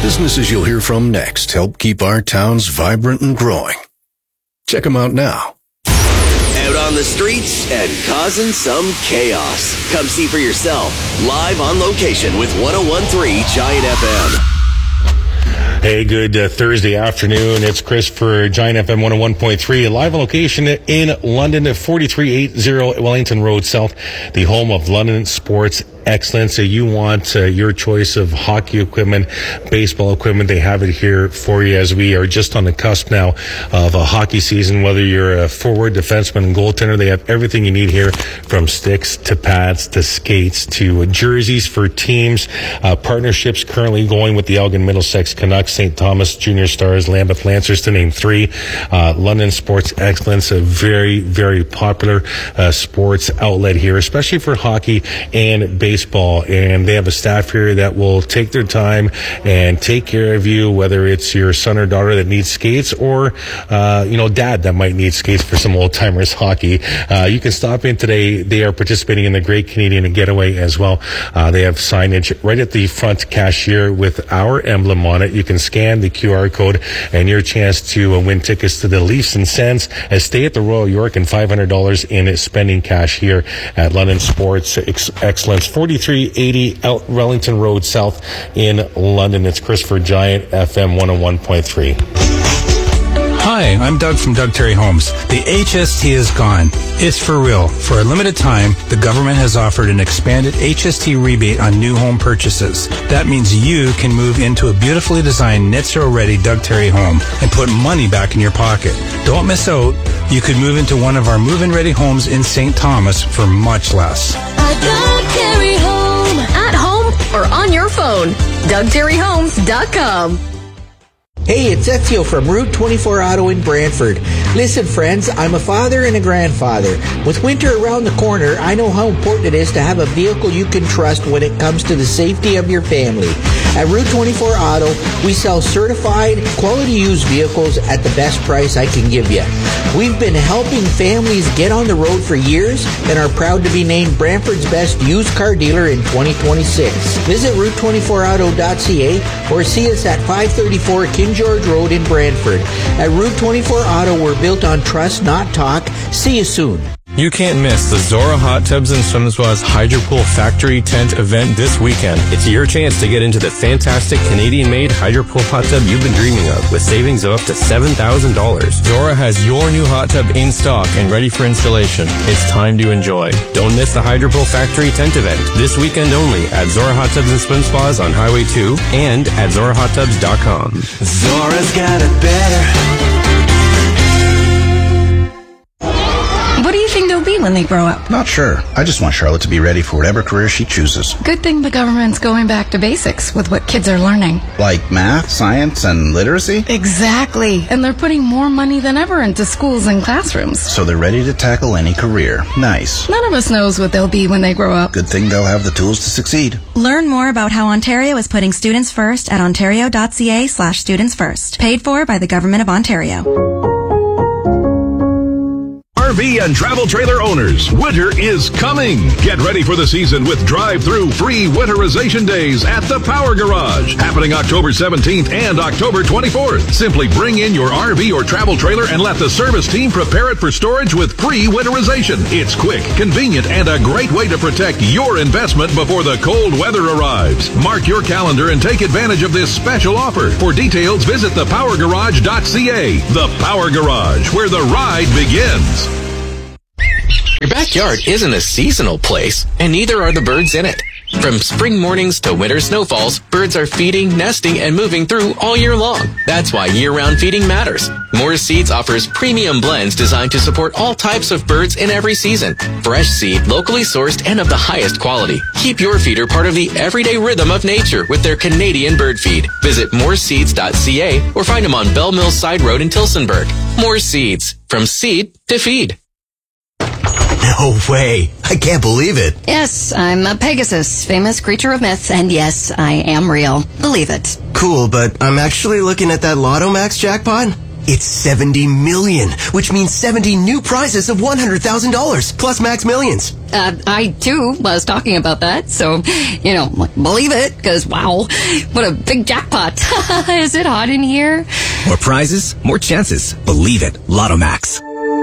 Businesses you'll hear from next help keep our towns vibrant and growing. Check them out now. Out on the streets and causing some chaos. Come see for yourself. Live on location with 101.3 Giant FM. Hey, good Thursday afternoon. It's Chris for Giant FM 101.3, live on location in London at 4380 Wellington Road South, the home of London Sports Excellence. So you want your choice of hockey equipment, baseball equipment, they have it here for you as we are just on the cusp now of a hockey season. Whether you're a forward, defenseman, and goaltender, they have everything you need here, from sticks to pads to skates to jerseys for teams. Partnerships currently going with the Elgin Middlesex Canucks, St. Thomas Junior Stars, Lambeth Lancers, to name three. London Sports Excellence, a very, very popular sports outlet here, especially for hockey and baseball. And they have a staff here that will take their time and take care of you, whether it's your son or daughter that needs skates, or dad that might need skates for some old timers hockey. You can stop in today. They are participating in the Great Canadian Getaway as well. They have signage right at the front cashier with our emblem on it. You can scan the QR code and your chance to win tickets to the Leafs and Sens, a stay at the Royal York, and $500 in spending cash here at London Sports Excellence, 4380 Wellington Road South in London. It's Chris for Giant FM 101.3. Hi, I'm Doug from Doug Terry Homes. The HST is gone. It's for real. For a limited time, the government has offered an expanded HST rebate on new home purchases. That means you can move into a beautifully designed net zero ready Doug Terry home and put money back in your pocket. Don't miss out. You could move into one of our move-in ready homes in St. Thomas for much less. A Doug Terry home. At home or on your phone. DougTerryHomes.com. Hey, it's Ezio from Route 24 Auto in Brantford. Listen, friends, I'm a father and a grandfather. With winter around the corner, I know how important it is to have a vehicle you can trust when it comes to the safety of your family. At Route 24 Auto, we sell certified, quality used vehicles at the best price I can give you. We've been helping families get on the road for years and are proud to be named Brantford's best used car dealer in 2026. Visit Route24Auto.ca or see us at 534 King George Road in Brantford. At Route 24 Auto, we're built on trust, not talk. See you soon. You can't miss the Zora Hot Tubs and Swim Spas Hydro Pool Factory Tent event this weekend. It's your chance to get into the fantastic Canadian-made Hydro Pool hot tub you've been dreaming of, with savings of up to $7,000. Zora has your new hot tub in stock and ready for installation. It's time to enjoy. Don't miss the Hydro Pool Factory Tent event this weekend only at Zora Hot Tubs and Swim Spas on Highway 2 and at ZoraHotTubs.com. Zora's got it better. What do you think they'll be when they grow up? Not sure. I just want Charlotte to be ready for whatever career she chooses. Good thing the government's going back to basics with what kids are learning. Like math, science, and literacy? Exactly. And they're putting more money than ever into schools and classrooms. So they're ready to tackle any career. Nice. None of us knows what they'll be when they grow up. Good thing they'll have the tools to succeed. Learn more about how Ontario is putting students first at ontario.ca/students first. Paid for by the Government of Ontario. RV and travel trailer owners, winter is coming. Get ready for the season with drive-through free winterization days at the Power Garage, happening October 17th and October 24th. Simply bring in your RV or travel trailer and let the service team prepare it for storage with free winterization. It's quick, convenient, and a great way to protect your investment before the cold weather arrives. Mark your calendar and take advantage of this special offer. For details, visit thepowergarage.ca. The Power Garage, where the ride begins. Your backyard isn't a seasonal place, and neither are the birds in it. From spring mornings to winter snowfalls, birds are feeding, nesting, and moving through all year long. That's why year-round feeding matters. Moore Seeds offers premium blends designed to support all types of birds in every season. Fresh seed, locally sourced, and of the highest quality. Keep your feeder part of the everyday rhythm of nature with their Canadian bird feed. Visit mooreseeds.ca or find them on Bell Mills Side Road in Tillsonburg. Moore Seeds, from seed to feed. No way. I can't believe it. Yes, I'm a Pegasus, famous creature of myth, and yes, I am real. Believe it. Cool, but I'm actually looking at that Lotto Max jackpot. It's 70 million, which means 70 new prizes of $100,000 plus Max Millions. I, too, was talking about that. So, believe it, because, wow, what a big jackpot. Is it hot in here? More prizes, more chances. Believe it. Lotto Max.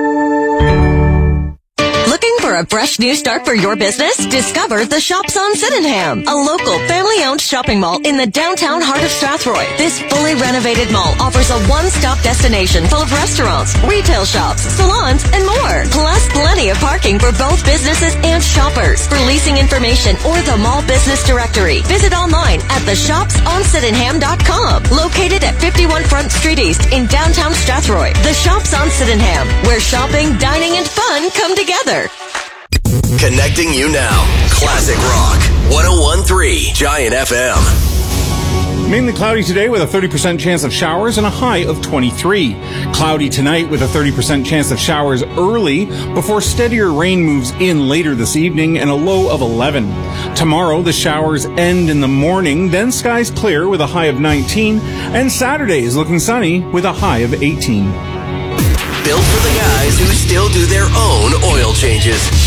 Looking for a fresh new start for your business? Discover the Shops on Sydenham, a local family-owned shopping mall in the downtown heart of Strathroy. This fully renovated mall offers a one-stop destination full of restaurants, retail shops, salons, and more. Plus, plenty of parking for both businesses and shoppers. For leasing information or the mall business directory, visit online at theshopsonsydenham.com. Located at 51 Front Street East in downtown Strathroy. The Shops on Sydenham, where shopping, dining, and fun come together. Connecting you now. Classic Rock. 101.3 Giant FM. Mainly cloudy today with a 30% chance of showers and a high of 23. Cloudy tonight with a 30% chance of showers early before steadier rain moves in later this evening and a low of 11. Tomorrow the showers end in the morning, then skies clear with a high of 19, and Saturday is looking sunny with a high of 18. Built for the guys who still do their own oil changes.